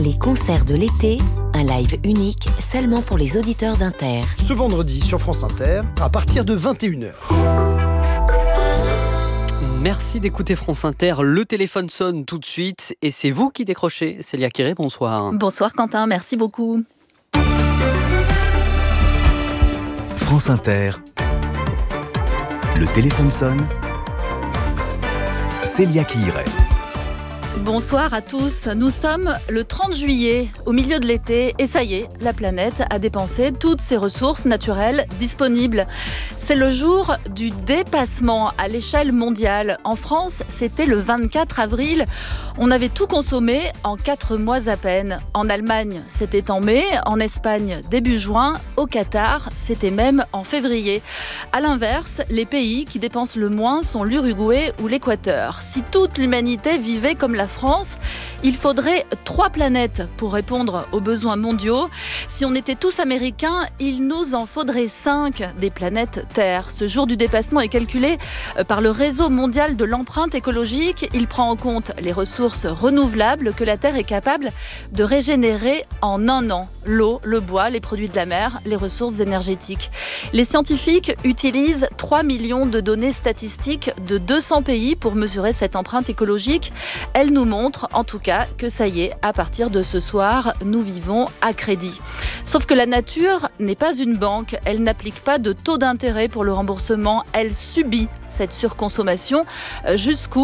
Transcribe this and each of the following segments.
Les concerts de l'été, un live unique seulement pour les auditeurs d'Inter. Ce vendredi sur France Inter, à partir de 21h. Merci d'écouter France Inter. Le téléphone sonne tout de suite et c'est vous qui décrochez. Célia Kiré, bonsoir. Bonsoir Quentin, merci beaucoup. France Inter. Le téléphone sonne. Célia Kiré. Bonsoir à tous. Nous sommes le 30 juillet, au milieu de l'été, et ça y est, la planète a dépensé toutes ses ressources naturelles disponibles. C'est le jour du dépassement à l'échelle mondiale. En France, c'était le 24 avril. On avait tout consommé en 4 mois à peine. En Allemagne, c'était en mai. En Espagne, début juin. Au Qatar, c'était même en février. À l'inverse, les pays qui dépensent le moins sont l'Uruguay ou l'Équateur. Si toute l'humanité vivait comme la France, il faudrait 3 planètes pour répondre aux besoins mondiaux. Si on était tous américains, il nous en faudrait 5 des planètes Terre. Ce jour du dépassement est calculé par le réseau mondial de l'empreinte écologique. Il prend en compte les ressources renouvelables que la Terre est capable de régénérer en un an. L'eau, le bois, les produits de la mer, les ressources énergétiques. Les scientifiques utilisent 3 millions de données statistiques de 200 pays pour mesurer cette empreinte écologique. Elle nous montre en tout cas que ça y est, à partir de ce soir, nous vivons à crédit. Sauf que la nature n'est pas une banque. Elle n'applique pas de taux d'intérêt pour le remboursement. Elle subit cette surconsommation. Jusqu'où ?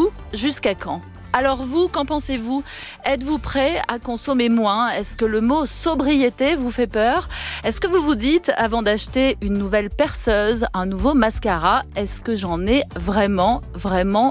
Jusqu'à quand ? Alors vous, qu'en pensez-vous ? Êtes-vous prêt à consommer moins ? Est-ce que le mot sobriété vous fait peur ? Est-ce que vous vous dites, avant d'acheter une nouvelle perceuse, un nouveau mascara, est-ce que j'en ai vraiment besoin ?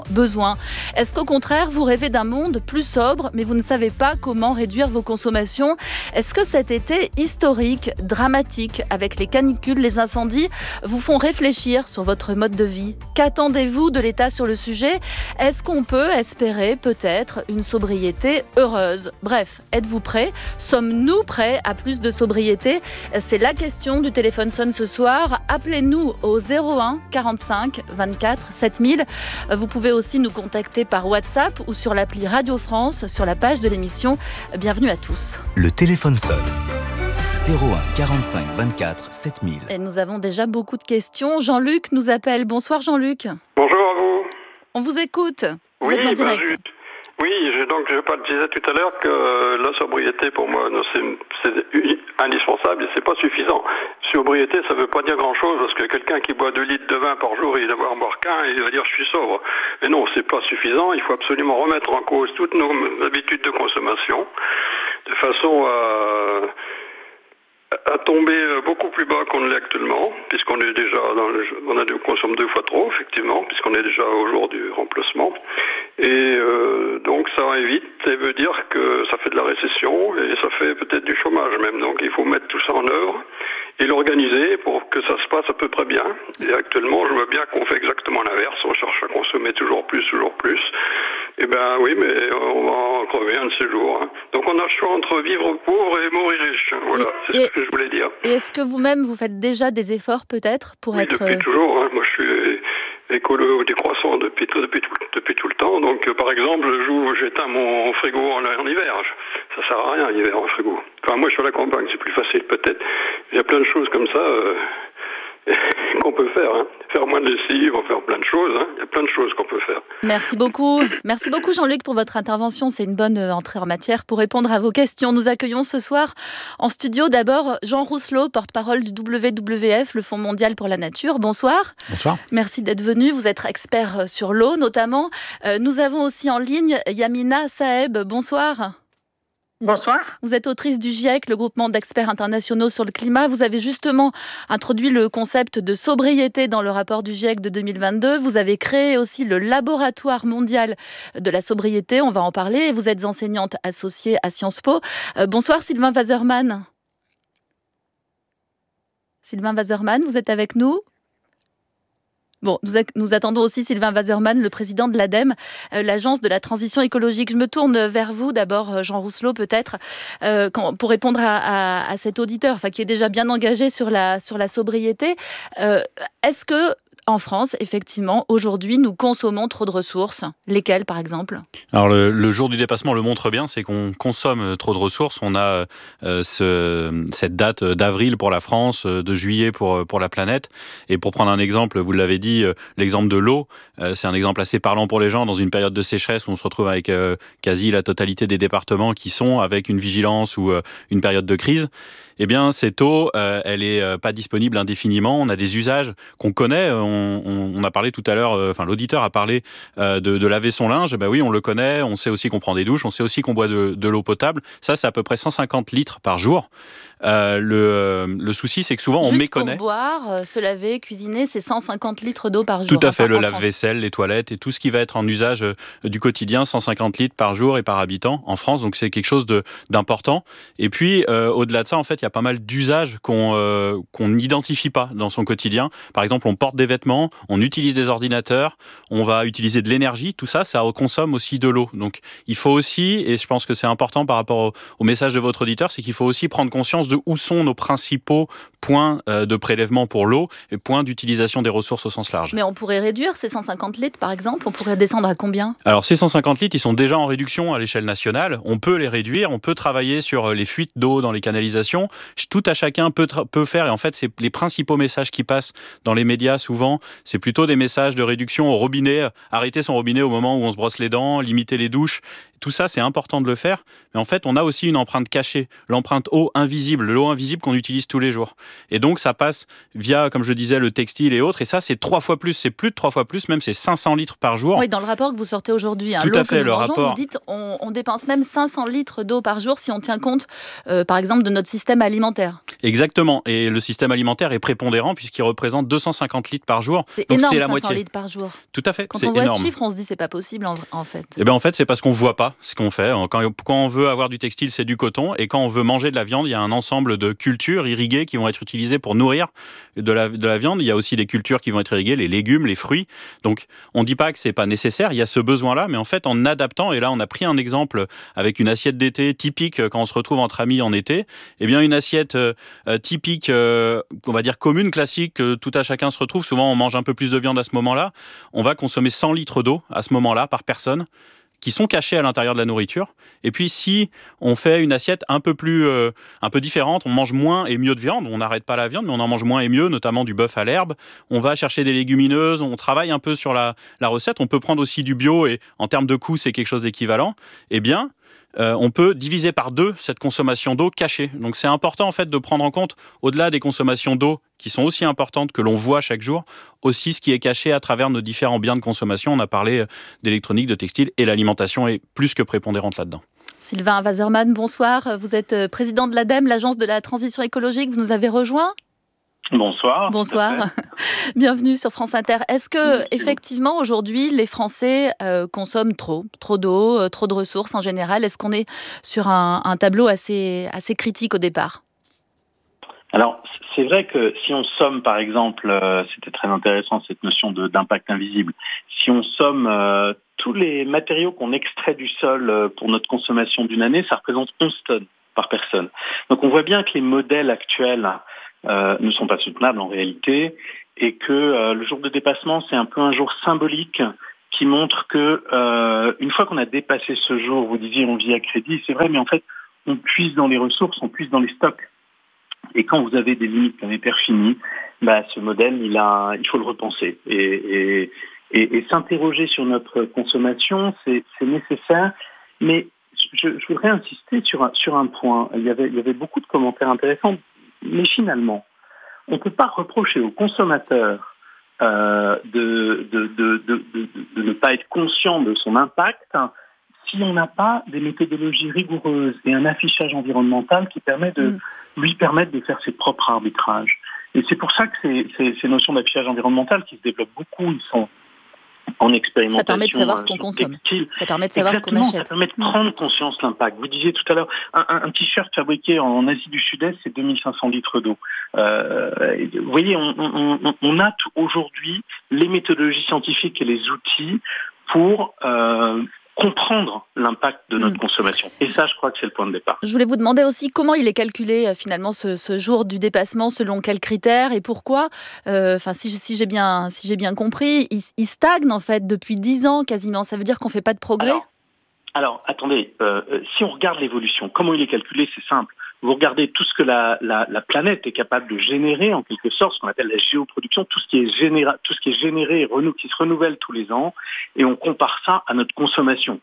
Est-ce qu'au contraire, vous rêvez d'un monde plus sobre, mais vous ne savez pas comment réduire vos consommations ? Est-ce que cet été historique, dramatique, avec les canicules, les incendies, vous font réfléchir sur votre mode de vie ? Qu'attendez-vous de l'État sur le sujet ? Est-ce qu'on peut espérer peut-être une sobriété heureuse. Bref, êtes-vous prêts ? Sommes-nous prêts à plus de sobriété ? C'est la question du téléphone sonne ce soir. Appelez-nous au 01 45 24 7000. Vous pouvez aussi nous contacter par WhatsApp ou sur l'appli Radio France, sur la page de l'émission. Bienvenue à tous. Le téléphone sonne. 01 45 24 7000. Et nous avons déjà beaucoup de questions. Jean-Luc nous appelle. Bonsoir Jean-Luc. Bonjour à vous. On vous écoute. Vous Oui, êtes en direct. Je disais tout à l'heure que la sobriété, pour moi, c'est indispensable et c'est pas suffisant. Sobriété, ça veut pas dire grand-chose, parce que quelqu'un qui boit 2 litres de vin par jour, il va en boire qu'un et il va dire « je suis sobre ». Mais non, c'est pas suffisant. Il faut absolument remettre en cause toutes nos habitudes de consommation, de façon à tomber beaucoup plus bas qu'on ne l'est actuellement, puisqu'on est déjà on consomme 2 fois trop, effectivement, puisqu'on est déjà au jour du remplacement. Et donc ça évite, et veut dire que ça fait de la récession et ça fait peut-être du chômage même. Donc il faut mettre tout ça en œuvre et l'organiser pour que ça se passe à peu près bien. Et actuellement, je vois bien qu'on fait exactement l'inverse. On cherche à consommer toujours plus. Eh ben oui, mais on va en crever un de ces jours. Donc on a le choix entre vivre pauvre et mourir riche. Voilà, c'est ce que je voulais dire. Et est-ce que vous-même, vous faites déjà des efforts peut-être pour être... depuis toujours. Moi, je suis écolo décroissant depuis tout le temps. Donc, par exemple, j'éteins mon frigo en hiver. Ça sert à rien, l'hiver en frigo. Enfin, moi, je suis à la campagne, c'est plus facile peut-être. Il y a plein de choses comme ça qu'on peut faire. Faire moins de lessive, faire plein de choses. Il y a plein de choses qu'on peut faire. Merci beaucoup. Merci beaucoup Jean-Luc pour votre intervention. C'est une bonne entrée en matière pour répondre à vos questions. Nous accueillons ce soir en studio d'abord Jean Rousselot, porte-parole du WWF, le Fonds mondial pour la nature. Bonsoir. Bonsoir. Merci d'être venu. Vous êtes expert sur l'eau notamment. Nous avons aussi en ligne Yamina Saeb. Bonsoir. Bonsoir. Vous êtes autrice du GIEC, le groupement d'experts internationaux sur le climat. Vous avez justement introduit le concept de sobriété dans le rapport du GIEC de 2022. Vous avez créé aussi le laboratoire mondial de la sobriété. On va en parler. Vous êtes enseignante associée à Sciences Po. Bonsoir Sylvain Waserman. Sylvain Waserman, vous êtes avec nous ? Bon, nous attendons aussi Sylvain Waserman, le président de l'ADEME, l'agence de la transition écologique. Je me tourne vers vous d'abord, Jean Rousselot, peut-être, pour répondre à cet auditeur, qui est déjà bien engagé sur la sobriété. Est-ce que en France, effectivement, aujourd'hui, nous consommons trop de ressources. Lesquelles, par exemple ? Alors le jour du dépassement le montre bien, c'est qu'on consomme trop de ressources. On a cette date d'avril pour la France, de juillet pour la planète. Et pour prendre un exemple, vous l'avez dit, l'exemple de l'eau, c'est un exemple assez parlant pour les gens dans une période de sécheresse où on se retrouve avec quasi la totalité des départements qui sont avec une vigilance ou une période de crise. Eh bien, cette eau, elle est pas disponible indéfiniment. On a des usages qu'on connaît. On a parlé tout à l'heure, l'auditeur a parlé de laver son linge. Eh ben oui, on le connaît. On sait aussi qu'on prend des douches. On sait aussi qu'on boit de l'eau potable. Ça, c'est à peu près 150 litres par jour. Le souci, c'est que souvent, on méconnaît. Juste pour boire, se laver, cuisiner, c'est 150 litres d'eau par jour. Tout à fait, le lave-vaisselle, les toilettes et tout ce qui va être en usage du quotidien, 150 litres par jour et par habitant en France. Donc, c'est quelque chose d'important. Et puis, au-delà de ça, en fait, il y a pas mal d'usages qu'on n'identifie pas dans son quotidien. Par exemple, on porte des vêtements, on utilise des ordinateurs, on va utiliser de l'énergie. Tout ça, ça consomme aussi de l'eau. Donc, il faut aussi, et je pense que c'est important par rapport au message de votre auditeur, c'est qu'il faut aussi prendre conscience de où sont nos principaux points de prélèvement pour l'eau et points d'utilisation des ressources au sens large. Mais on pourrait réduire ces 150 litres, par exemple. On pourrait descendre à combien ? Alors, ces 150 litres, ils sont déjà en réduction à l'échelle nationale. On peut les réduire, on peut travailler sur les fuites d'eau dans les canalisations. Tout à chacun peut faire. Et en fait, c'est les principaux messages qui passent dans les médias souvent. C'est plutôt des messages de réduction au robinet. Arrêter son robinet au moment où on se brosse les dents, limiter les douches. Tout ça, c'est important de le faire. Mais en fait, on a aussi une empreinte cachée. L'empreinte eau invisible. L'eau invisible qu'on utilise tous les jours. Et donc, ça passe via, comme je disais, le textile et autres. Et ça, c'est 3 fois plus. C'est plus de 3 fois plus. Même, c'est 500 litres par jour. Oui, dans le rapport que vous sortez aujourd'hui, Tout l'eau à fait, que nous mangeons, rapport... vous dites on dépense même 500 litres d'eau par jour si on tient compte, par exemple, de notre système alimentaire. Exactement. Et le système alimentaire est prépondérant puisqu'il reprend 250 litres par jour. C'est donc énorme, c'est la 500 moitié. litres par jour. Tout à fait, Quand c'est on voit énorme. ce chiffre, on se dit c'est pas possible en fait. Eh bien, en fait, c'est parce qu'on ne voit pas ce qu'on fait. Quand on veut avoir du textile, c'est du coton. Et quand on veut manger de la viande, il y a un ensemble de cultures irriguées qui vont être utilisées pour nourrir de la viande. Il y a aussi des cultures qui vont être irriguées, les légumes, les fruits. Donc, on ne dit pas que c'est pas nécessaire. Il y a ce besoin-là. Mais en fait, en adaptant, et là, on a pris un exemple avec une assiette d'été typique quand on se retrouve entre amis en été. Eh bien, une assiette typique, on va dire commune, classique, tout à chacun se retrouve. Souvent, on mange un peu plus de viande à ce moment-là. On va consommer 100 litres d'eau à ce moment-là par personne, qui sont cachés à l'intérieur de la nourriture. Et puis, si on fait une assiette un peu différente, on mange moins et mieux de viande, on n'arrête pas la viande, mais on en mange moins et mieux, notamment du bœuf à l'herbe. On va chercher des légumineuses, on travaille un peu sur la recette. On peut prendre aussi du bio, et en termes de coût, c'est quelque chose d'équivalent. Eh bien, on peut diviser par 2 cette consommation d'eau cachée. Donc c'est important en fait de prendre en compte, au-delà des consommations d'eau qui sont aussi importantes, que l'on voit chaque jour, aussi ce qui est caché à travers nos différents biens de consommation. On a parlé d'électronique, de textile, et l'alimentation est plus que prépondérante là-dedans. Sylvain Wasserman, bonsoir. Vous êtes président de l'ADEME, l'agence de la transition écologique. Vous nous avez rejoint ? Bonsoir. Bonsoir. Bienvenue sur France Inter. Est-ce que, effectivement, aujourd'hui, les Français consomment trop d'eau, trop de ressources en général ? Est-ce qu'on est sur un tableau assez critique au départ ? Alors, c'est vrai que si on somme, par exemple, c'était très intéressant cette notion d'impact invisible, si on somme tous les matériaux qu'on extrait du sol pour notre consommation d'une année, ça représente 11 tonnes par personne. Donc on voit bien que les modèles actuels ne sont pas soutenables en réalité, et que le jour de dépassement, c'est un peu un jour symbolique qui montre que une fois qu'on a dépassé ce jour, vous disiez on vit à crédit, c'est vrai, mais en fait on puise dans les ressources, on puise dans les stocks. Et quand vous avez des limites d'un hyper fini, ce modèle, il faut le repenser. Et s'interroger sur notre consommation, c'est nécessaire. Mais je voudrais insister sur un point. Il y avait beaucoup de commentaires intéressants. Mais finalement, on ne peut pas reprocher aux consommateurs de ne pas être conscient de son impact si on n'a pas des méthodologies rigoureuses et un affichage environnemental qui lui permettent de faire ses propres arbitrages. Et c'est pour ça que ces notions d'affichage environnemental qui se développent beaucoup, ils sont en expérimentation. Ça permet de savoir ce qu'on consomme. Ça permet de savoir Exactement, ce qu'on achète. Ça permet de prendre conscience de l'impact. Vous disiez tout à l'heure, un t-shirt fabriqué en Asie du Sud-Est, c'est 2500 litres d'eau. Vous voyez, on a aujourd'hui les méthodologies scientifiques et les outils pour comprendre l'impact de notre consommation. Et ça, je crois que c'est le point de départ. Je voulais vous demander aussi comment il est calculé finalement ce jour du dépassement, selon quels critères et pourquoi. Si j'ai bien compris, il stagne en fait depuis 10 ans quasiment. Ça veut dire qu'on ne fait pas de progrès ? Alors attendez, si on regarde l'évolution, comment il est calculé, c'est simple. Vous regardez tout ce que la planète est capable de générer, en quelque sorte, ce qu'on appelle la géoproduction, tout ce qui est généré, qui se renouvelle tous les ans, et on compare ça à notre consommation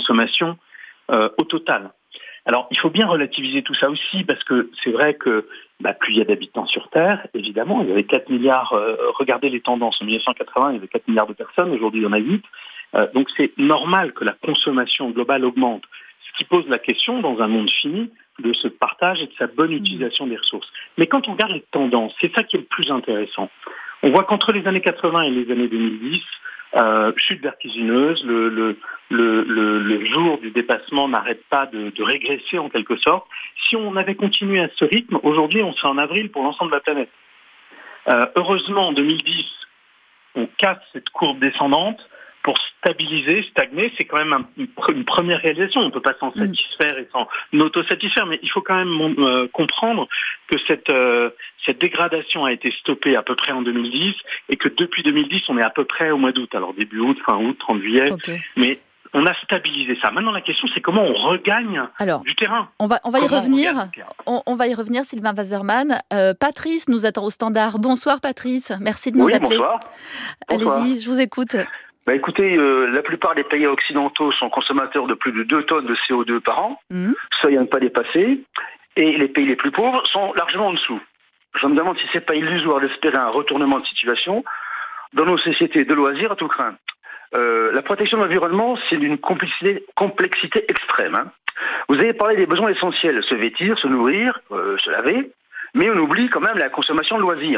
au total. Alors, il faut bien relativiser tout ça aussi, parce que c'est vrai que plus il y a d'habitants sur Terre, évidemment, il y avait 4 milliards, regardez les tendances, en 1980, il y avait 4 milliards de personnes, aujourd'hui il y en a 8, donc c'est normal que la consommation globale augmente, ce qui pose la question, dans un monde fini, de ce partage et de sa bonne utilisation des ressources. Mais quand on regarde les tendances, c'est ça qui est le plus intéressant. On voit qu'entre les années 80 et les années 2010, chute vertigineuse, le jour du dépassement n'arrête pas de régresser en quelque sorte. Si on avait continué à ce rythme, aujourd'hui on serait en avril pour l'ensemble de la planète. Heureusement, en 2010, on casse cette courbe descendante pour stagner, c'est quand même une première réalisation. On ne peut pas s'en satisfaire et s'en auto-satisfaire, mais il faut quand même comprendre que cette dégradation a été stoppée à peu près en 2010 et que depuis 2010, on est à peu près au mois d'août. Alors début août, fin août, 30 juillet, mais on a stabilisé ça. Maintenant, la question, c'est comment on regagne du terrain. On va y revenir. On va y revenir, Sylvain Waserman. Patrice nous attend au standard. Bonsoir, Patrice. Merci de nous appeler. Bonsoir. Allez-y, je vous écoute. Écoutez, la plupart des pays occidentaux sont consommateurs de plus de 2 tonnes de CO2 par an, seuil à ne pas dépasser, et les pays les plus pauvres sont largement en dessous. Je me demande si c'est pas illusoire d'espérer un retournement de situation dans nos sociétés de loisirs à tout craint. La protection de l'environnement, c'est d'une complexité extrême. Vous avez parlé des besoins essentiels, se vêtir, se nourrir, se laver, mais on oublie quand même la consommation de loisirs.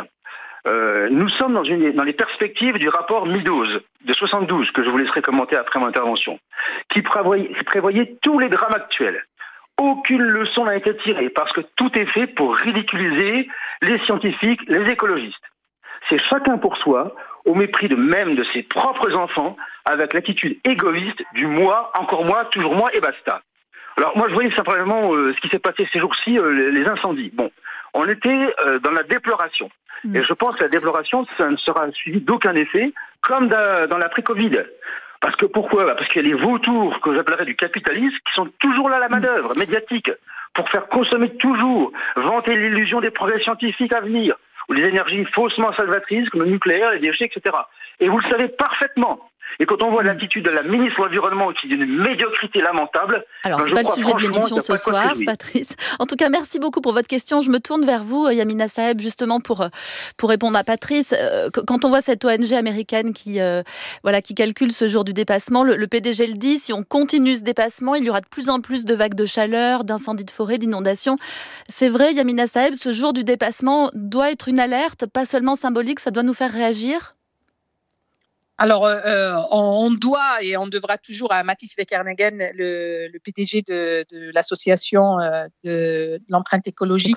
Nous sommes dans les perspectives du rapport Meadows de 72, que je vous laisserai commenter après mon intervention, qui prévoyait tous les drames actuels. Aucune leçon n'a été tirée, parce que tout est fait pour ridiculiser les scientifiques, les écologistes. C'est chacun pour soi, au mépris même de ses propres enfants, avec l'attitude égoïste du moi, encore moi, toujours moi et basta. Alors moi je voyais simplement ce qui s'est passé ces jours-ci, les incendies. Bon, on était dans la déploration. Et je pense que la déploration, ça ne sera suivi d'aucun effet, comme dans l'après-Covid. Parce que pourquoi ? Parce qu'il y a les vautours, que j'appellerais du capitalisme, qui sont toujours là à la manœuvre médiatique, pour faire consommer toujours, vanter l'illusion des progrès scientifiques à venir, ou les énergies faussement salvatrices, comme le nucléaire, les déchets, etc. Et vous le savez parfaitement. Et quand on voit l'attitude de la ministre de l'Environnement qui est d'une médiocrité lamentable... Alors, c'est pas le sujet de l'émission ce soir, Patrice. En tout cas, merci beaucoup pour votre question. Je me tourne vers vous, Yamina Saeb, justement pour répondre à Patrice. Quand on voit cette ONG américaine qui calcule ce jour du dépassement, le PDG le dit, si on continue ce dépassement, il y aura de plus en plus de vagues de chaleur, d'incendies de forêt, d'inondations. C'est vrai, Yamina Saeb, ce jour du dépassement doit être une alerte, pas seulement symbolique, ça doit nous faire réagir ? Alors, on doit et on devra toujours à Mathis Wekernegen, le PDG de l'association de l'empreinte écologique.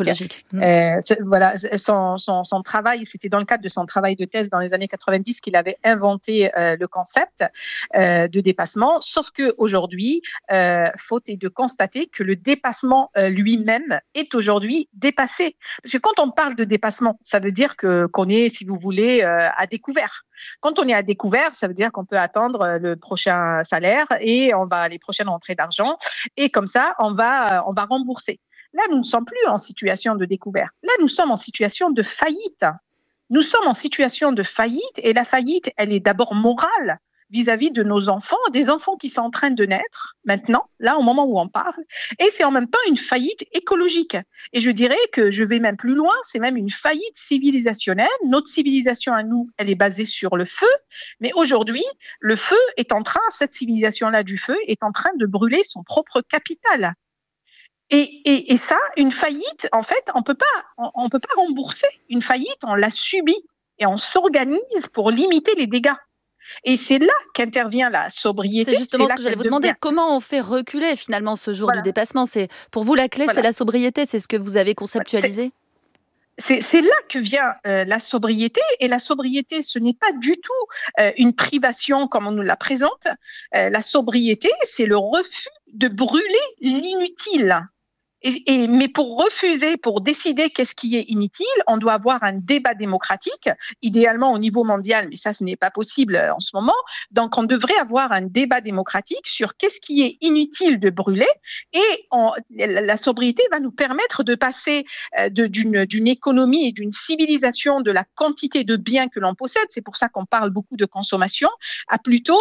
Son travail, c'était dans le cadre de son travail de thèse dans les années 90 qu'il avait inventé le concept de dépassement. Sauf qu'aujourd'hui, faute est de constater que le dépassement lui-même est aujourd'hui dépassé. Parce que quand on parle de dépassement, ça veut dire qu'on est, si vous voulez, à découvert. Quand on est à découvert, ça veut dire qu'on peut attendre le prochain salaire et les prochaines rentrées d'argent. Et comme ça, on va rembourser. Là, nous ne sommes plus en situation de découvert. Là, nous sommes en situation de faillite. Nous sommes en situation de faillite et la faillite, elle est d'abord morale vis-à-vis de nos enfants, des enfants qui sont en train de naître maintenant, là, au moment où on parle, et c'est en même temps une faillite écologique. Et je dirais que je vais même plus loin, c'est même une faillite civilisationnelle. Notre civilisation à nous, elle est basée sur le feu, mais aujourd'hui, le feu est en train, cette civilisation-là du feu, est en train de brûler son propre capital. Et ça, une faillite, en fait, on peut pas rembourser. Une faillite, on l'a subie et on s'organise pour limiter les dégâts. Et c'est là qu'intervient la sobriété. C'est justement ce que j'allais vous demander. Comment on fait reculer finalement ce jour du dépassement ? Pour vous, la clé, c'est la sobriété. C'est ce que vous avez conceptualisé ? C'est là que vient la sobriété. Et la sobriété, ce n'est pas du tout une privation comme on nous la présente. La sobriété, c'est le refus de brûler l'inutile. Mais pour refuser, pour décider qu'est-ce qui est inutile, on doit avoir un débat démocratique, idéalement au niveau mondial, mais ça, ce n'est pas possible en ce moment. Donc, on devrait avoir un débat démocratique sur qu'est-ce qui est inutile de brûler, et la sobriété va nous permettre de passer d'une économie et d'une civilisation de la quantité de biens que l'on possède, c'est pour ça qu'on parle beaucoup de consommation, à plutôt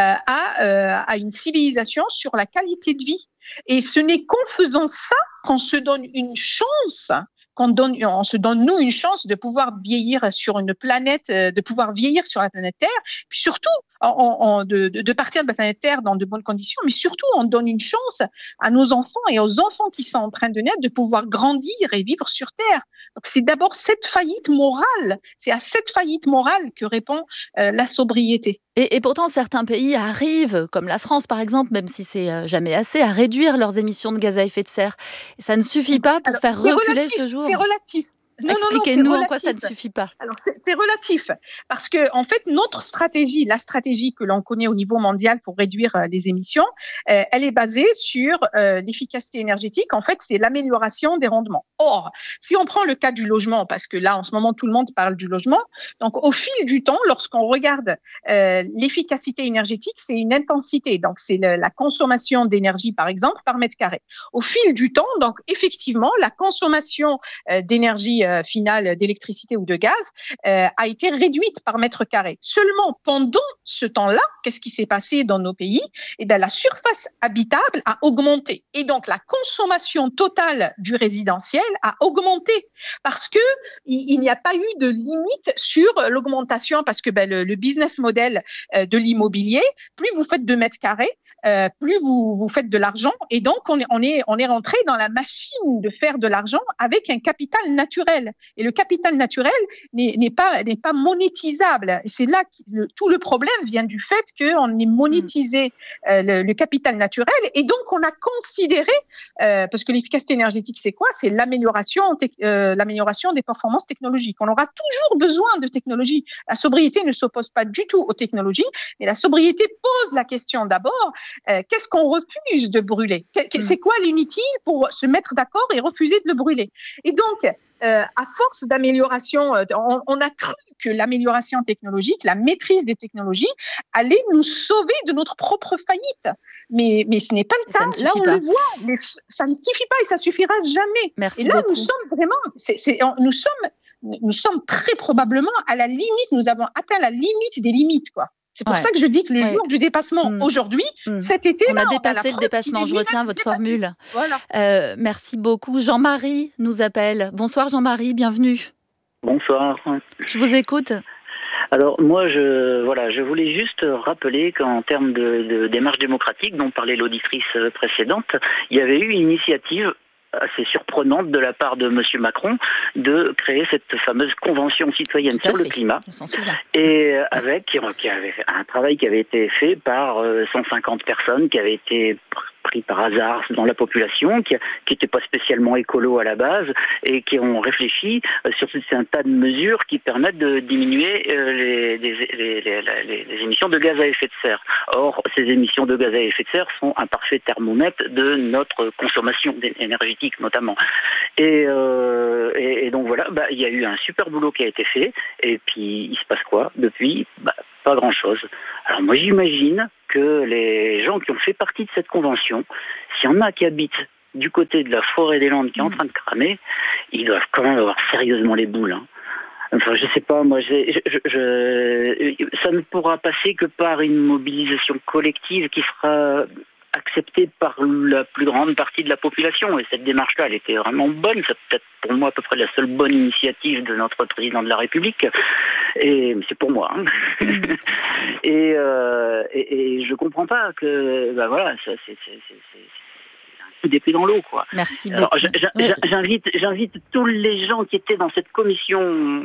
à une civilisation sur la qualité de vie. Et ce n'est qu'en faisant ça qu'on se donne une chance, on se donne nous une chance de pouvoir vieillir sur une planète, de pouvoir vieillir sur la planète Terre, puis surtout de partir de la planète Terre dans de bonnes conditions, mais surtout on donne une chance à nos enfants et aux enfants qui sont en train de naître de pouvoir grandir et vivre sur Terre. Donc c'est d'abord cette faillite morale, c'est à cette faillite morale que répond la sobriété. Et pourtant, certains pays arrivent, comme la France par exemple, même si c'est jamais assez, à réduire leurs émissions de gaz à effet de serre. Et ça ne suffit pas pour faire reculer ce jour. C'est relatif. Expliquez-nous en quoi ça ne suffit pas. Alors, c'est relatif, parce que en fait, notre stratégie, la stratégie que l'on connaît au niveau mondial pour réduire les émissions, elle est basée sur l'efficacité énergétique. En fait, c'est l'amélioration des rendements. Or, si on prend le cas du logement, parce que là, en ce moment, tout le monde parle du logement, donc au fil du temps, lorsqu'on regarde l'efficacité énergétique, c'est une intensité, donc c'est la consommation d'énergie, par exemple, par mètre carré. Au fil du temps, donc effectivement, la consommation d'énergie finale d'électricité ou de gaz a été réduite par mètre carré. Seulement pendant ce temps-là, qu'est-ce qui s'est passé dans nos pays? Eh bien, la surface habitable a augmenté et donc la consommation totale du résidentiel a augmenté parce que il n'y a pas eu de limite sur l'augmentation, parce que le business model de l'immobilier, plus vous faites de mètres carrés, plus vous faites de l'argent, et donc on est rentré dans la machine de faire de l'argent avec un capital naturel. Et le capital naturel n'est pas monétisable. C'est là que tout le problème vient du fait qu'on ait monétisé le capital naturel, et donc on a considéré, parce que l'efficacité énergétique c'est quoi? C'est l'amélioration des performances technologiques. On aura toujours besoin de technologie. La sobriété ne s'oppose pas du tout aux technologies, mais la sobriété pose la question d'abord, qu'est-ce qu'on refuse de brûler? C'est quoi l'inutile pour se mettre d'accord et refuser de le brûler? Et donc, à force d'amélioration, on a cru que l'amélioration technologique, la maîtrise des technologies, allait nous sauver de notre propre faillite. Mais ce n'est pas le cas. Là, on le voit, ça ne suffit pas et ça suffira jamais. Merci et là, beaucoup. Nous sommes vraiment, nous sommes très probablement à la limite. Nous avons atteint la limite des limites, quoi. C'est pour ça que je dis que le jour du dépassement, aujourd'hui, cet été, on a dépassé le dépassement. Je retiens votre formule. Voilà. Merci beaucoup. Jean-Marie nous appelle. Bonsoir Jean-Marie, bienvenue. Bonsoir. Je vous écoute. Alors moi, je voulais juste rappeler qu'en termes de démarche démocratique dont parlait l'auditrice précédente, il y avait eu une initiative assez surprenante de la part de M. Macron de créer cette fameuse convention citoyenne sur le climat. On s'en souvient. Et avec un travail qui avait été fait par 150 personnes qui avaient été pris par hasard dans la population, qui n'étaient pas spécialement écolos à la base, et qui ont réfléchi sur tout un tas de mesures qui permettent de diminuer les émissions de gaz à effet de serre. Or, ces émissions de gaz à effet de serre sont un parfait thermomètre de notre consommation énergétique notamment. Et donc voilà, il y a eu un super boulot qui a été fait, et puis il se passe quoi depuis? Pas grand-chose. Alors moi j'imagine que les gens qui ont fait partie de cette convention, s'il y en a qui habitent du côté de la forêt des Landes qui est en train de cramer, ils doivent quand même avoir sérieusement les boules. Enfin, je sais pas, moi, ça ne pourra passer que par une mobilisation collective qui sera acceptée par la plus grande partie de la population. Et cette démarche-là, elle était vraiment bonne. C'est peut-être pour moi à peu près la seule bonne initiative de notre président de la République. Et c'est pour moi. Et je comprends pas que, voilà, ça, c'est des pieds dans l'eau, quoi. Merci Alors, beaucoup. j'invite tous les gens qui étaient dans cette commission,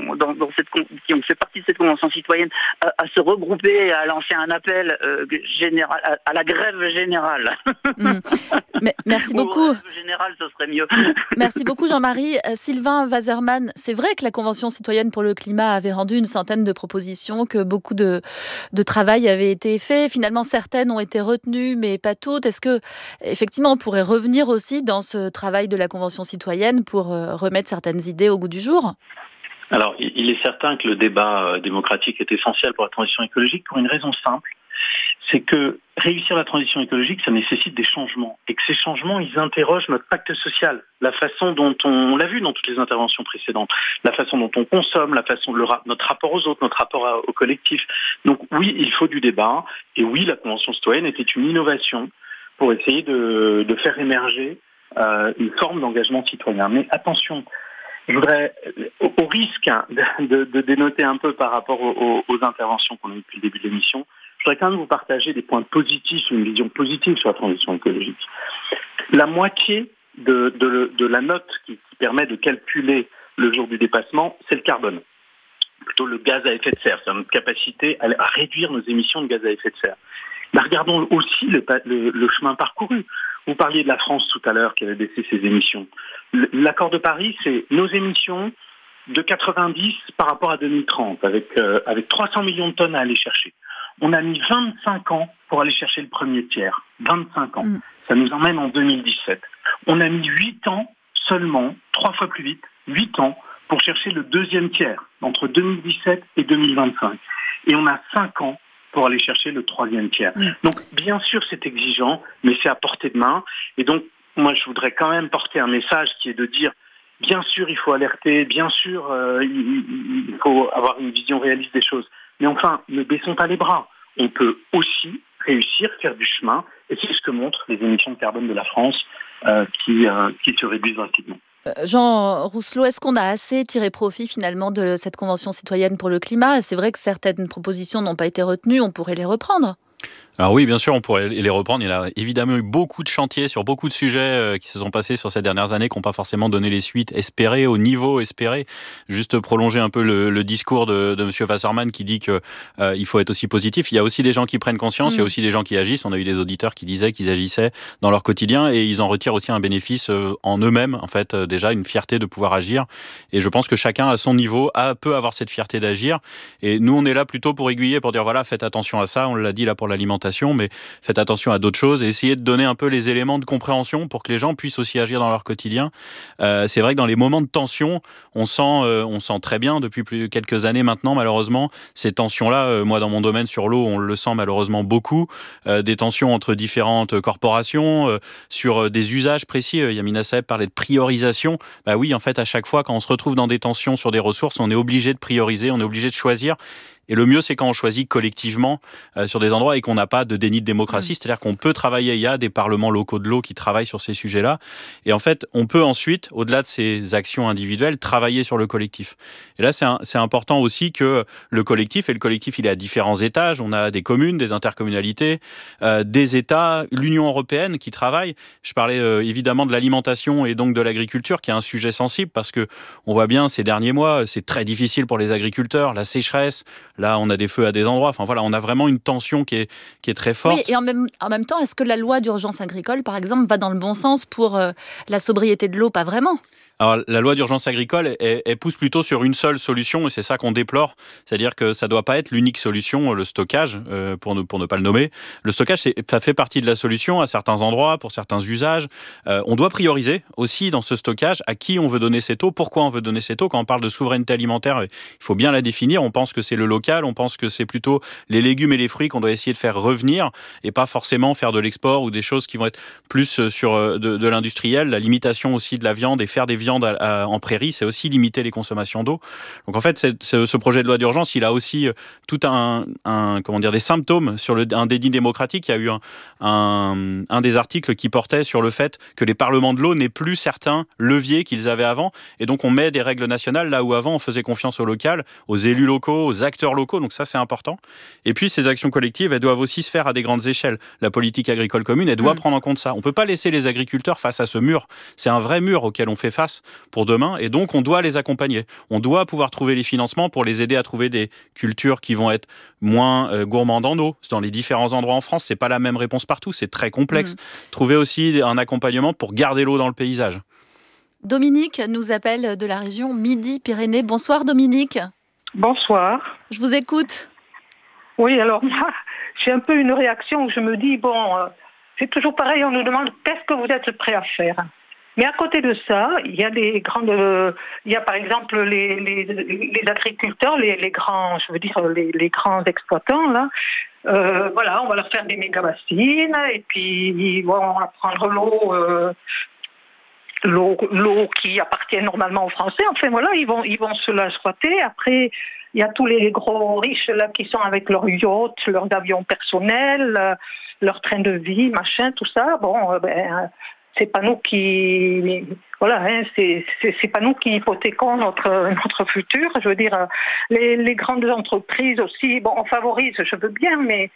qui ont fait partie de cette convention citoyenne, à se regrouper, à lancer un appel général, à la grève générale. Merci beaucoup. Grève générale, ce serait mieux. Merci beaucoup Jean-Marie. Sylvain Waserman, c'est vrai que la Convention citoyenne pour le climat avait rendu une centaine de propositions, que beaucoup de travail avait été fait. Finalement, certaines ont été retenues, mais pas toutes. Est-ce que, effectivement, on pourrait revenir aussi dans ce travail de la Convention citoyenne pour remettre certaines idées au goût du jour ? Alors, il est certain que le débat démocratique est essentiel pour la transition écologique pour une raison simple. C'est que réussir la transition écologique, ça nécessite des changements. Et que ces changements, ils interrogent notre pacte social. La façon dont on l'a vu dans toutes les interventions précédentes, la façon dont on consomme, notre rapport aux autres, notre rapport au collectif. Donc oui, il faut du débat. Et oui, la Convention citoyenne était une innovation pour essayer de faire émerger une forme d'engagement citoyen. Mais attention, je voudrais, au risque de dénoter un peu par rapport aux interventions qu'on a eues depuis le début de l'émission, je voudrais quand même vous partager des points positifs, une vision positive sur la transition écologique. La moitié de la note qui permet de calculer le jour du dépassement, c'est le carbone. Plutôt le gaz à effet de serre, c'est notre capacité à réduire nos émissions de gaz à effet de serre. Mais regardons aussi le chemin parcouru. Vous parliez de la France tout à l'heure qui avait baissé ses émissions. L'accord de Paris, c'est nos émissions de 90 par rapport à 2030, avec 300 millions de tonnes à aller chercher. On a mis 25 ans pour aller chercher le premier tiers. 25 ans. Ça nous emmène en 2017. On a mis 8 ans seulement, 3 fois plus vite, 8 ans pour chercher le deuxième tiers, entre 2017 et 2025. Et on a 5 ans pour aller chercher le troisième tiers. Donc, bien sûr, c'est exigeant, mais c'est à portée de main. Et donc, moi, je voudrais quand même porter un message qui est de dire, bien sûr, il faut alerter, bien sûr, il faut avoir une vision réaliste des choses. Mais enfin, ne baissons pas les bras. On peut aussi réussir, faire du chemin, et c'est ce que montrent les émissions de carbone de la France qui se réduisent drastiquement. Jean Rousselot, est-ce qu'on a assez tiré profit finalement de cette Convention citoyenne pour le climat ? C'est vrai que certaines propositions n'ont pas été retenues, on pourrait les reprendre. Alors oui, bien sûr, on pourrait les reprendre. Il y a évidemment eu beaucoup de chantiers sur beaucoup de sujets qui se sont passés sur ces dernières années, qui n'ont pas forcément donné les suites espérées, au niveau espéré. Juste prolonger un peu le discours de M. Waserman qui dit qu'il faut être aussi positif. Il y a aussi des gens qui prennent conscience, il y a aussi des gens qui agissent. On a eu des auditeurs qui disaient qu'ils agissaient dans leur quotidien et ils en retirent aussi un bénéfice en eux-mêmes, en fait, déjà une fierté de pouvoir agir. Et je pense que chacun, à son niveau, peut avoir cette fierté d'agir. Et nous, on est là plutôt pour aiguiller, pour dire voilà, faites attention à ça. On l'a dit là pour l'alimentation, mais faites attention à d'autres choses et essayez de donner un peu les éléments de compréhension pour que les gens puissent aussi agir dans leur quotidien. C'est vrai que dans les moments de tension, on sent très bien depuis quelques années maintenant, malheureusement, ces tensions-là, moi dans mon domaine sur l'eau, on le sent malheureusement beaucoup, des tensions entre différentes corporations, sur des usages précis. Yamina Saeb parlait de priorisation. Bah oui, en fait, à chaque fois, quand on se retrouve dans des tensions sur des ressources, on est obligé de prioriser, on est obligé de choisir. Et le mieux, c'est quand on choisit collectivement sur des endroits et qu'on n'a pas de déni de démocratie. C'est-à-dire qu'on peut travailler, il y a des parlements locaux de l'eau qui travaillent sur ces sujets-là. Et en fait, on peut ensuite, au-delà de ces actions individuelles, travailler sur le collectif. Et là, c'est important aussi que le collectif, il est à différents étages. On a des communes, des intercommunalités, des États, l'Union européenne qui travaille. Je parlais évidemment de l'alimentation et donc de l'agriculture, qui est un sujet sensible parce que on voit bien ces derniers mois, c'est très difficile pour les agriculteurs, la sécheresse. Là, on a des feux à des endroits. Enfin voilà, on a vraiment une tension qui est très forte. Oui, et en même temps, est-ce que la loi d'urgence agricole, par exemple, va dans le bon sens pour la sobriété de l'eau ? Pas vraiment. Alors, la loi d'urgence agricole, elle pousse plutôt sur une seule solution, et c'est ça qu'on déplore. C'est-à-dire que ça ne doit pas être l'unique solution, le stockage, pour ne pas le nommer. Le stockage, ça fait partie de la solution à certains endroits, pour certains usages. On doit prioriser aussi dans ce stockage à qui on veut donner cette eau, pourquoi on veut donner cette eau. Quand on parle de souveraineté alimentaire, il faut bien la définir. On pense que c'est le local, on pense que c'est plutôt les légumes et les fruits qu'on doit essayer de faire revenir, et pas forcément faire de l'export ou des choses qui vont être plus sur de l'industriel. La limitation aussi de la viande et faire des viande en prairie, c'est aussi limiter les consommations d'eau. Donc en fait, ce projet de loi d'urgence, il a aussi tout des symptômes sur un déni démocratique. Il y a eu un des articles qui portait sur le fait que les parlements de l'eau n'aient plus certains leviers qu'ils avaient avant, et donc on met des règles nationales là où avant on faisait confiance au local, aux élus locaux, aux acteurs locaux, donc ça c'est important. Et puis ces actions collectives, elles doivent aussi se faire à des grandes échelles. La politique agricole commune, elle doit prendre en compte ça. On ne peut pas laisser les agriculteurs face à ce mur. C'est un vrai mur auquel on fait face pour demain, et donc on doit les accompagner. On doit pouvoir trouver les financements pour les aider à trouver des cultures qui vont être moins gourmandes en eau. Dans les différents endroits en France, c'est pas la même réponse partout, c'est très complexe. Trouver aussi un accompagnement pour garder l'eau dans le paysage. Dominique nous appelle de la région Midi-Pyrénées. Bonsoir Dominique. Bonsoir. Je vous écoute. Oui, alors moi, j'ai un peu une réaction où je me dis, c'est toujours pareil, on nous demande qu'est-ce que vous êtes prêt à faire. Mais à côté de ça, il y a il y a par exemple les agriculteurs, les grands, je veux dire les grands exploitants là. Voilà, on va leur faire des méga-bassines et puis on va prendre l'eau qui appartient normalement aux Français. Enfin voilà, ils vont se la exploiter. Après, il y a tous les gros riches là qui sont avec leurs yachts, leurs avions personnels, leur train de vie, machin, tout ça. C'est pas nous qui c'est pas nous qui hypothéquons notre futur. Je veux dire, les grandes entreprises aussi. Bon, on favorise, je veux bien, mais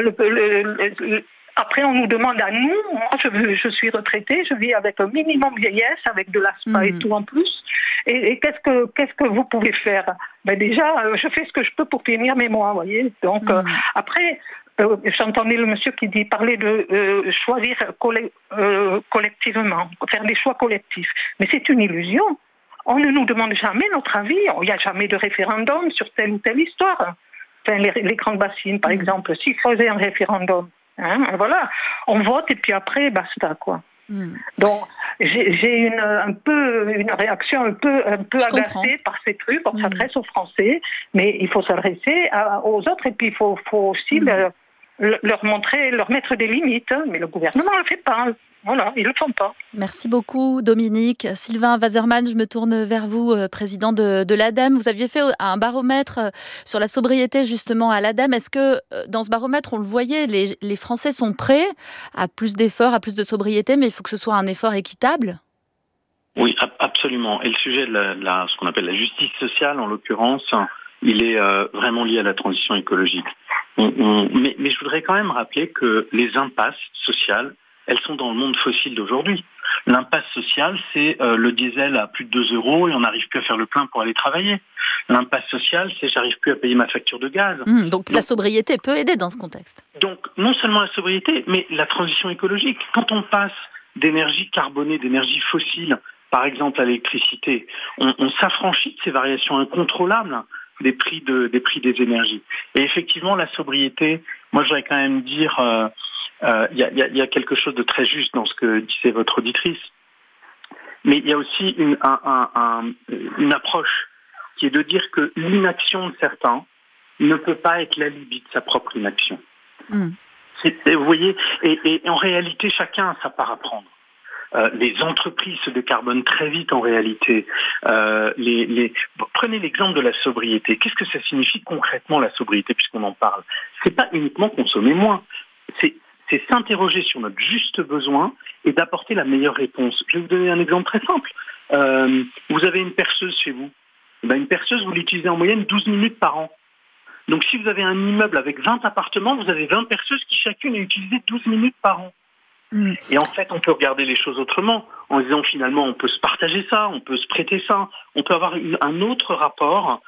après, on nous demande à nous. Moi, je suis retraitée, je vis avec un minimum vieillesse, avec de l'ASPA et tout en plus. Et qu'est-ce que vous pouvez faire? Déjà, je fais ce que je peux pour finir mes mois, vous voyez. Donc après, j'entendais le monsieur qui parlait de choisir collectivement, faire des choix collectifs. Mais c'est une illusion. On ne nous demande jamais notre avis. Il n'y a jamais de référendum sur telle ou telle histoire. Enfin, les grandes bassines, par exemple, s'ils faisaient un référendum. Voilà, on vote et puis après, basta, quoi. Donc, j'ai une réaction un peu agacée par ces trucs. On s'adresse aux Français, mais il faut s'adresser aux autres et puis il faut aussi leur mettre des limites. Mais le gouvernement ne le fait pas. Voilà, ils ne le font pas. Merci beaucoup Dominique. Sylvain Waserman, je me tourne vers vous, président de l'ADEME. Vous aviez fait un baromètre sur la sobriété justement à l'ADEME. Est-ce que dans ce baromètre, on le voyait, les Français sont prêts à plus d'efforts, à plus de sobriété, mais il faut que ce soit un effort équitable? Oui, absolument. Et le sujet de ce qu'on appelle la justice sociale, en l'occurrence, il est vraiment lié à la transition écologique. Mais je voudrais quand même rappeler que les impasses sociales, elles sont dans le monde fossile d'aujourd'hui. L'impasse sociale, c'est le diesel à plus de 2 € et on n'arrive plus à faire le plein pour aller travailler. L'impasse sociale, c'est j'arrive plus à payer ma facture de gaz. Donc la sobriété peut aider dans ce contexte. Donc non seulement la sobriété, mais la transition écologique. Quand on passe d'énergie carbonée, d'énergie fossile, par exemple à l'électricité, on s'affranchit de ces variations incontrôlables des prix des énergies. Et effectivement, la sobriété, moi je voudrais quand même dire, il y a quelque chose de très juste dans ce que disait votre auditrice, mais il y a aussi une approche qui est de dire que l'inaction de certains ne peut pas être l'alibi de sa propre inaction. Vous voyez, et en réalité, chacun a sa part à prendre. Les entreprises se décarbonent très vite en réalité. Prenez l'exemple de la sobriété. Qu'est-ce que ça signifie concrètement la sobriété puisqu'on en parle? C'est pas uniquement consommer moins. C'est s'interroger sur notre juste besoin et d'apporter la meilleure réponse. Je vais vous donner un exemple très simple. Vous avez une perceuse chez vous. Une perceuse, vous l'utilisez en moyenne 12 minutes par an. Donc si vous avez un immeuble avec 20 appartements, vous avez 20 perceuses qui chacune est utilisée 12 minutes par an. Et en fait, on peut regarder les choses autrement, en disant finalement, on peut se partager ça, on peut se prêter ça, on peut avoir un autre rapport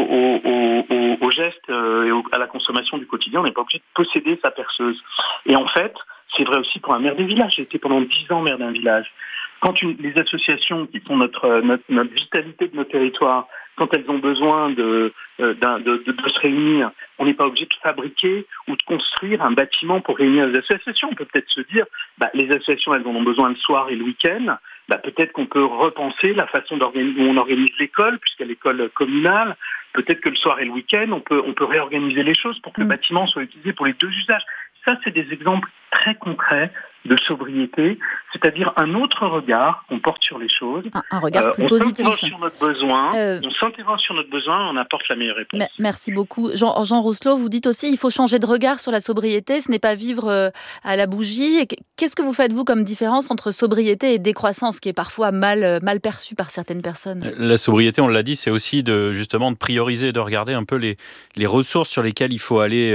au geste et à la consommation du quotidien. On n'est pas obligé de posséder sa perceuse. Et en fait, c'est vrai aussi pour un maire des villages. J'ai été pendant 10 ans maire d'un village. Quand les associations qui sont notre vitalité de nos territoires, quand elles ont besoin de se réunir, on n'est pas obligé de fabriquer ou de construire un bâtiment pour réunir les associations. On peut peut-être se dire, les associations, elles en ont besoin le soir et le week-end. Peut-être qu'on peut repenser la façon dont on organise l'école, puisqu'il y a l'école communale. Peut-être que le soir et le week-end, on peut réorganiser les choses pour que le bâtiment soit utilisé pour les deux usages. Ça, c'est des exemples très concret de sobriété, c'est-à-dire un autre regard qu'on porte sur les choses. Un regard plus positif. On s'interroge sur notre besoin, on apporte la meilleure réponse. Merci beaucoup. Jean Rousselot, vous dites aussi qu'il faut changer de regard sur la sobriété, ce n'est pas vivre à la bougie. Qu'est-ce que vous faites, vous, comme différence entre sobriété et décroissance, qui est parfois mal perçue par certaines personnes ? La sobriété, on l'a dit, c'est aussi justement de prioriser, de regarder un peu les ressources sur lesquelles il faut aller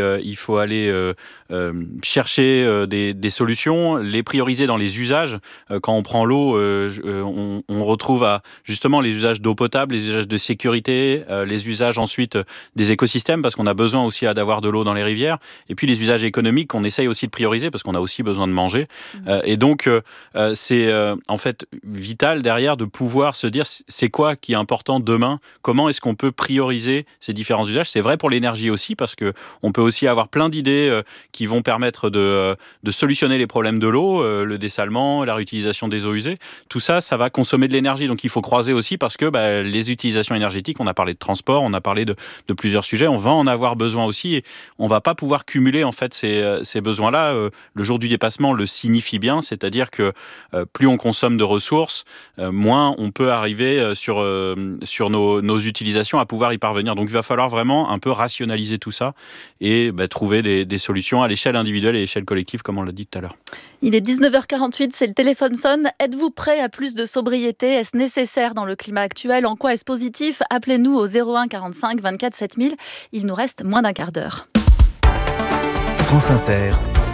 chercher des solutions, les prioriser dans les usages. Quand on prend l'eau, on retrouve justement les usages d'eau potable, les usages de sécurité, les usages ensuite des écosystèmes, parce qu'on a besoin aussi d'avoir de l'eau dans les rivières, et puis les usages économiques qu'on essaye aussi de prioriser, parce qu'on a aussi besoin de manger. Et donc, c'est en fait vital derrière de pouvoir se dire c'est quoi qui est important demain, comment est-ce qu'on peut prioriser ces différents usages. C'est vrai pour l'énergie aussi, parce qu'on peut aussi avoir plein d'idées qui vont permettre de solutionner les problèmes de l'eau, le dessalement, la réutilisation des eaux usées. Tout ça, ça va consommer de l'énergie. Donc il faut croiser aussi, parce que les utilisations énergétiques, on a parlé de transport, on a parlé de plusieurs sujets, on va en avoir besoin aussi, et on va pas pouvoir cumuler en fait ces besoins-là. Le jour du dépassement le signifie bien, c'est-à-dire que plus on consomme de ressources, moins on peut arriver sur nos utilisations à pouvoir y parvenir. Donc il va falloir vraiment un peu rationaliser tout ça et trouver des solutions à l'échelle individuelle et à l'échelle collective, comme on l'a dit tout à l'heure. Il est 19h48, c'est le téléphone sonne. Êtes-vous prêt à plus de sobriété ? Est-ce nécessaire dans le climat actuel ? En quoi est-ce positif ? Appelez-nous au 01 45 24 7000. Il nous reste moins d'un quart d'heure. France Inter.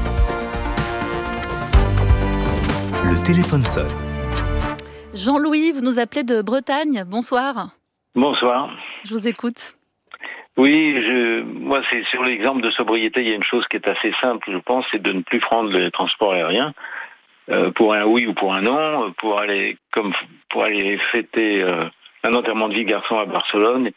Le téléphone sonne. Jean-Louis, vous nous appelez de Bretagne. Bonsoir. Bonsoir. Je vous écoute. Oui, moi c'est sur l'exemple de sobriété, il y a une chose qui est assez simple, je pense, c'est de ne plus prendre les transports aériens pour un oui ou pour un non, pour aller fêter un enterrement de vie de garçon à Barcelone.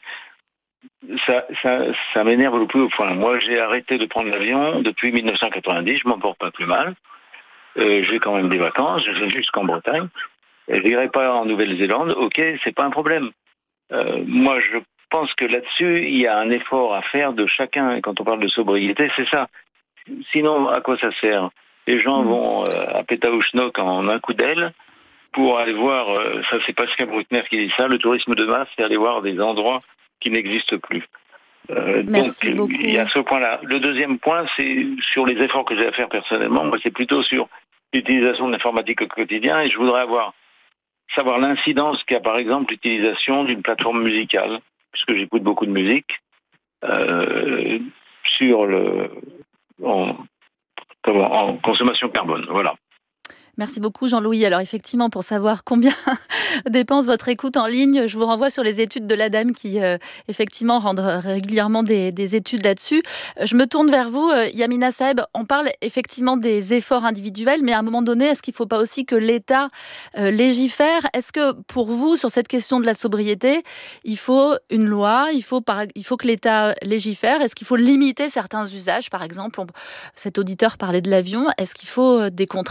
Ça m'énerve le plus au point. Moi, j'ai arrêté de prendre l'avion depuis 1990, je m'en porte pas plus mal. J'ai quand même des vacances, je vais jusqu'en Bretagne. Je n'irai pas en Nouvelle-Zélande, ok, c'est pas un problème. Moi, je pense que là-dessus, il y a un effort à faire de chacun. Quand on parle de sobriété, c'est ça. Sinon, à quoi ça sert ? Les gens vont à Pétaouchnok en un coup d'aile pour aller voir, ça c'est Pascal Bruckner qui dit ça, le tourisme de masse, c'est aller voir des endroits qui n'existent plus. Merci donc, beaucoup. il y a ce point-là. Le deuxième point, c'est sur les efforts que j'ai à faire personnellement. Moi, c'est plutôt sur l'utilisation de l'informatique au quotidien, et je voudrais savoir l'incidence qu'a, par exemple, l'utilisation d'une plateforme musicale, puisque j'écoute beaucoup de musique, en consommation carbone. Voilà. Merci beaucoup Jean-Louis. Alors effectivement, pour savoir combien dépense votre écoute en ligne, je vous renvoie sur les études de l'ADEME qui effectivement rendent régulièrement des études là-dessus. Je me tourne vers vous, Yamina Saeb. On parle effectivement des efforts individuels, mais à un moment donné, est-ce qu'il ne faut pas aussi que l'État légifère ? Est-ce que pour vous, sur cette question de la sobriété, il faut une loi, il faut que l'État légifère ? Est-ce qu'il faut limiter certains usages ? Par exemple, cet auditeur parlait de l'avion. Est-ce qu'il faut des contraintes ?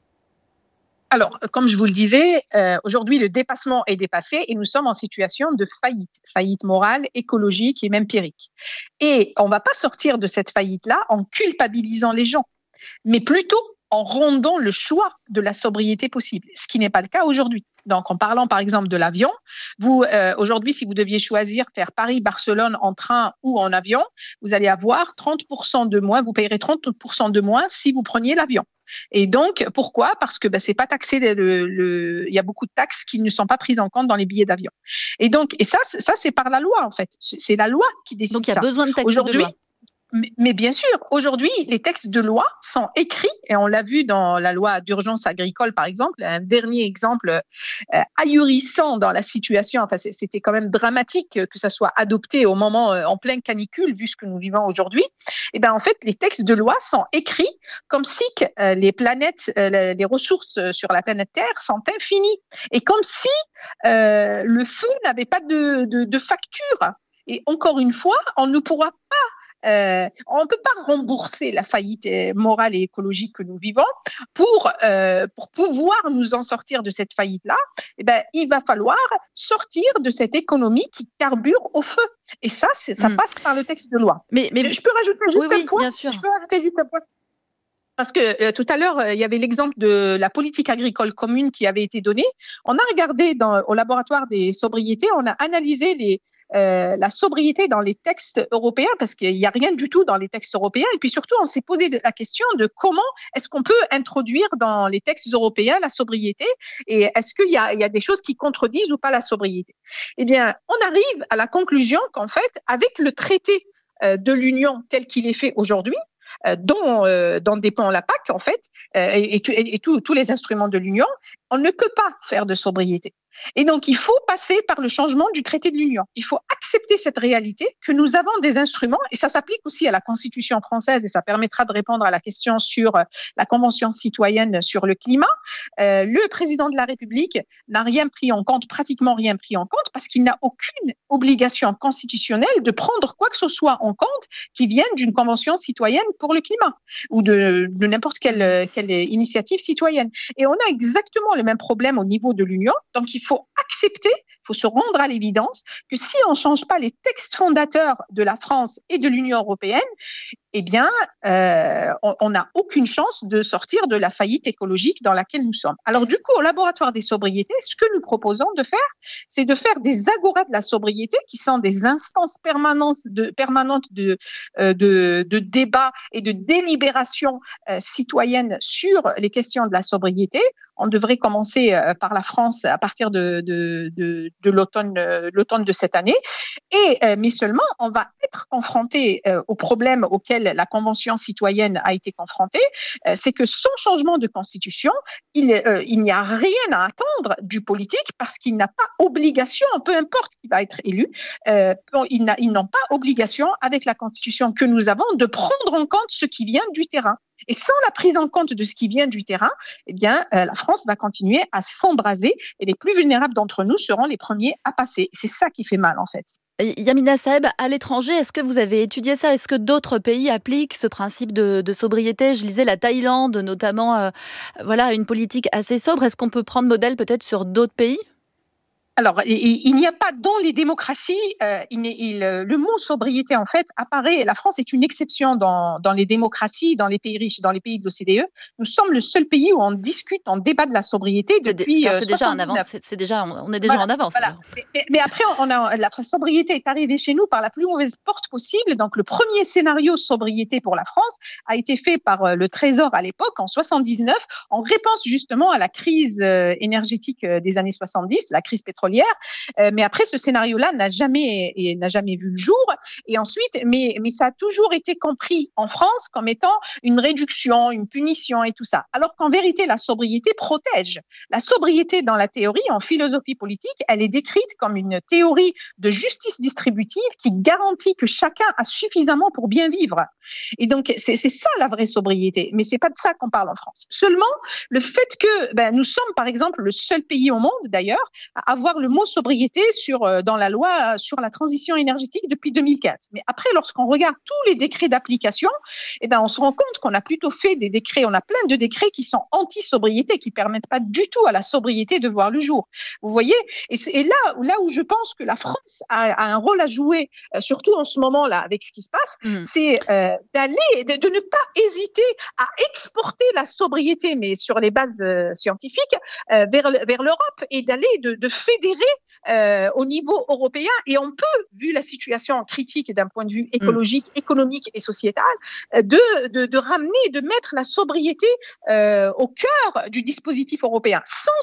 Alors, comme je vous le disais, aujourd'hui, le dépassement est dépassé et nous sommes en situation de faillite morale, écologique et même empirique. Et on ne va pas sortir de cette faillite-là en culpabilisant les gens, mais plutôt en rendant le choix de la sobriété possible, ce qui n'est pas le cas aujourd'hui. Donc, en parlant par exemple de l'avion, vous aujourd'hui, si vous deviez choisir faire Paris-Barcelone en train ou en avion, vous allez avoir 30% de moins, vous payerez 30% de moins si vous preniez l'avion. Et donc, pourquoi ? Parce que c'est pas taxé, il y a beaucoup de taxes qui ne sont pas prises en compte dans les billets d'avion. Et donc, ça c'est par la loi en fait. C'est la loi qui décide ça. Donc, il y a besoin de textes de loi. Mais bien sûr, aujourd'hui, les textes de loi sont écrits, et on l'a vu dans la loi d'urgence agricole, par exemple, un dernier exemple ahurissant dans la situation. Enfin, c'était quand même dramatique que ça soit adopté au moment en pleine canicule, vu ce que nous vivons aujourd'hui. Et ben en fait, les textes de loi sont écrits comme si les ressources sur la planète Terre sont infinies, et comme si le feu n'avait pas de facture. Et encore une fois, on ne pourra pas. On ne peut pas rembourser la faillite morale et écologique que nous vivons pour pouvoir nous en sortir de cette faillite-là. Eh ben, il va falloir sortir de cette économie qui carbure au feu. Et ça, ça passe par le texte de loi. Mais je peux rajouter juste un point. Bien sûr. Je peux rajouter juste un point. Parce que tout à l'heure, il y avait l'exemple de la politique agricole commune qui avait été donnée. On a regardé au laboratoire des sobriétés, on a analysé la sobriété dans les textes européens, parce qu'il n'y a rien du tout dans les textes européens. Et puis surtout, on s'est posé la question de comment est-ce qu'on peut introduire dans les textes européens la sobriété, et est-ce qu'il y a des choses qui contredisent ou pas la sobriété. Eh bien, on arrive à la conclusion qu'en fait, avec le traité de l'Union tel qu'il est fait aujourd'hui, dont dépend la PAC en fait, et tous les instruments de l'Union, on ne peut pas faire de sobriété. Et donc, il faut passer par le changement du traité de l'Union. Il faut accepter cette réalité que nous avons des instruments, et ça s'applique aussi à la Constitution française, et ça permettra de répondre à la question sur la Convention citoyenne sur le climat. Le président de la République n'a pratiquement rien pris en compte, parce qu'il n'a aucune obligation constitutionnelle de prendre quoi que ce soit en compte qui vienne d'une Convention citoyenne pour le climat, ou de n'importe quelle initiative citoyenne. Et on a exactement le même problème au niveau de l'Union. Donc, il faut accepter, il faut se rendre à l'évidence que si on ne change pas les textes fondateurs de la France et de l'Union européenne, eh bien, on n'a aucune chance de sortir de la faillite écologique dans laquelle nous sommes. Alors du coup, au laboratoire des sobriétés, ce que nous proposons de faire, c'est de faire des agora de la sobriété, qui sont des instances permanentes de débat et de délibération citoyenne sur les questions de la sobriété. On devrait commencer par la France à partir de l'automne de cette année. Mais seulement, on va être confronté aux problèmes auxquels la Convention citoyenne a été confrontée. C'est que sans changement de constitution, il n'y a rien à attendre du politique, parce qu'il n'a pas obligation, peu importe qui va être élu, ils n'ont pas obligation avec la constitution que nous avons de prendre en compte ce qui vient du terrain. Et sans la prise en compte de ce qui vient du terrain, eh bien, la France va continuer à s'embraser, et les plus vulnérables d'entre nous seront les premiers à passer. C'est ça qui fait mal, en fait. Yamina Saeb, à l'étranger, est-ce que vous avez étudié ça? Est-ce que d'autres pays appliquent ce principe de sobriété? Je lisais la Thaïlande, notamment, une politique assez sobre. Est-ce qu'on peut prendre modèle peut-être sur d'autres pays? Alors, il n'y a pas dans les démocraties, le mot sobriété, en fait, apparaît. La France est une exception dans les démocraties, dans les pays riches, dans les pays de l'OCDE. Nous sommes le seul pays où on discute, on débat de la sobriété depuis 79. On est déjà en avance. Voilà. Mais après, la sobriété est arrivée chez nous par la plus mauvaise porte possible. Donc, le premier scénario sobriété pour la France a été fait par le Trésor à l'époque, en 79, en réponse justement à la crise énergétique des années 70, la crise pétrolière. Mais après, ce scénario-là n'a jamais vu le jour. Et ensuite, mais ça a toujours été compris en France comme étant une réduction, une punition et tout ça. Alors qu'en vérité, la sobriété protège. La sobriété, dans la théorie, en philosophie politique, elle est décrite comme une théorie de justice distributive qui garantit que chacun a suffisamment pour bien vivre. Et donc, c'est ça la vraie sobriété. Mais c'est pas de ça qu'on parle en France. Seulement, le fait que nous sommes, par exemple, le seul pays au monde, d'ailleurs, à avoir le mot sobriété dans la loi sur la transition énergétique depuis 2015. Mais après, lorsqu'on regarde tous les décrets d'application, on se rend compte qu'on a plutôt fait des décrets, on a plein de décrets qui sont anti-sobriété, qui permettent pas du tout à la sobriété de voir le jour. Vous voyez? Et là où je pense que la France a un rôle à jouer, surtout en ce moment-là, avec ce qui se passe, c'est de ne pas hésiter à exporter la sobriété, mais sur les bases scientifiques, vers l'Europe, et d'aller de fédérer au niveau européen. Et on peut, vu la situation critique d'un point de vue écologique, économique et sociétal, de ramener, de mettre la sobriété au cœur du dispositif européen.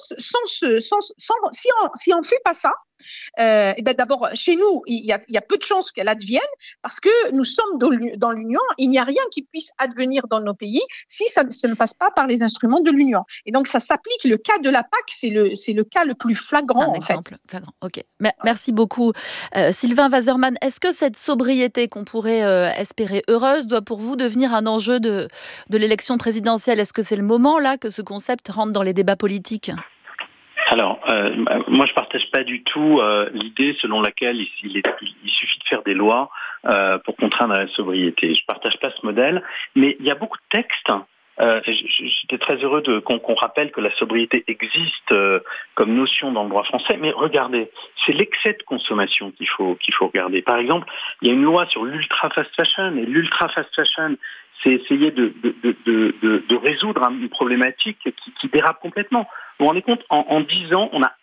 Si on fait pas ça, d'abord, chez nous, il y a peu de chances qu'elle advienne, parce que nous sommes dans l'Union. Il n'y a rien qui puisse advenir dans nos pays si ça ne passe pas par les instruments de l'Union. Et donc, ça s'applique. Le cas de la PAC, c'est le cas le plus flagrant, en fait. Flagrant. Ok. Merci beaucoup. Sylvain Waserman, est-ce que cette sobriété qu'on pourrait espérer heureuse doit pour vous devenir un enjeu de l'élection présidentielle? Est-ce que c'est le moment, là, que ce concept rentre dans les débats politiques? Alors, moi je partage pas du tout l'idée selon laquelle il suffit de faire des lois pour contraindre à la sobriété. Je partage pas ce modèle, mais il y a beaucoup de textes. J'étais très heureux qu'on rappelle que la sobriété existe comme notion dans le droit français, mais regardez, c'est l'excès de consommation qu'il faut regarder. Par exemple, il y a une loi sur l'ultra fast fashion, et l'ultra fast fashion, c'est essayer de résoudre une problématique qui dérape complètement. Vous vous rendez compte, en 10 ans, on a